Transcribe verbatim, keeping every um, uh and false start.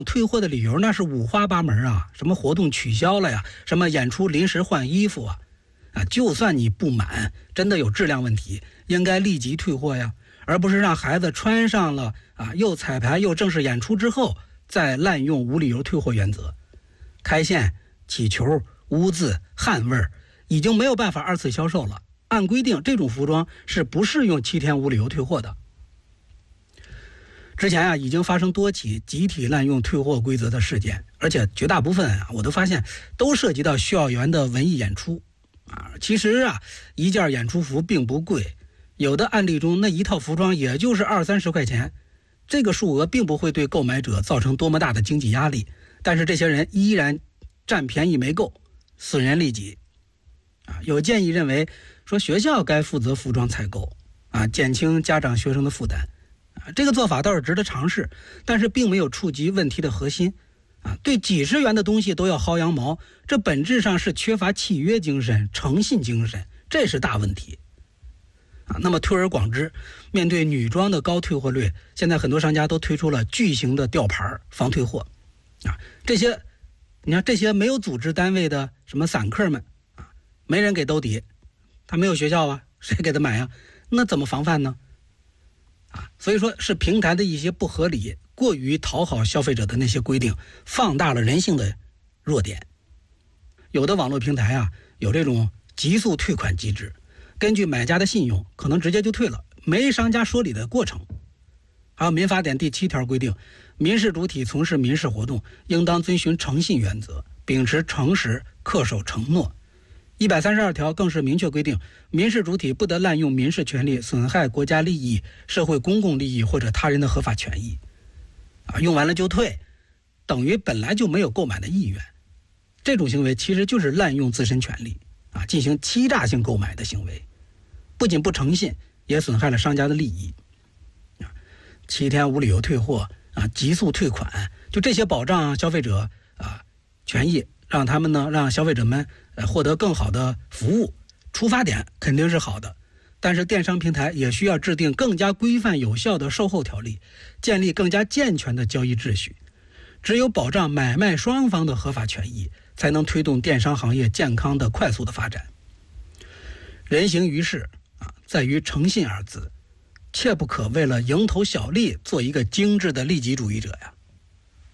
退货的理由那是五花八门啊，什么活动取消了呀，什么演出临时换衣服啊，啊，就算你不满，真的有质量问题，应该立即退货呀，而不是让孩子穿上了啊，又彩排又正式演出之后，再滥用无理由退货原则。开线、起球、污渍、汗味已经没有办法二次销售了，按规定这种服装是不适用七天无理由退货的。之前啊，已经发生多起集体滥用退货规则的事件，而且绝大部分啊，我都发现都涉及到校园的文艺演出啊。其实啊，一件演出服并不贵，有的案例中那一套服装也就是二三十块钱，这个数额并不会对购买者造成多么大的经济压力，但是这些人依然占便宜没够，损人利己啊。有建议认为说学校该负责服装采购啊，减轻家长学生的负担。这个做法倒是值得尝试，但是并没有触及问题的核心啊！对几十元的东西都要薅羊毛，这本质上是缺乏契约精神、诚信精神，这是大问题啊！那么推而广之，面对女装的高退货率，现在很多商家都推出了巨型的吊牌防退货啊！这些，你看这些没有组织单位的什么散客们啊，没人给兜底，他没有学校啊，谁给他买啊？那怎么防范呢？啊，所以说是平台的一些不合理、过于讨好消费者的那些规定，放大了人性的弱点。有的网络平台啊，有这种急速退款机制，根据买家的信用，可能直接就退了，没商家说理的过程。还有民法典第七条规定，民事主体从事民事活动，应当遵循诚信原则，秉持诚实，恪守承诺。一百三十二条更是明确规定，民事主体不得滥用民事权利损害国家利益、社会公共利益或者他人的合法权益。啊，用完了就退，等于本来就没有购买的意愿。这种行为其实就是滥用自身权利啊，进行欺诈性购买的行为，不仅不诚信，也损害了商家的利益。啊，七天无理由退货啊，急速退款，就这些保障消费者啊权益，让他们呢，让消费者们呃获得更好的服务，出发点肯定是好的，但是电商平台也需要制定更加规范有效的售后条例，建立更加健全的交易秩序。只有保障买卖双方的合法权益，才能推动电商行业健康的、快速的发展。人行于世啊，在于诚信二字，切不可为了蝇头小利做一个精致的利己主义者呀。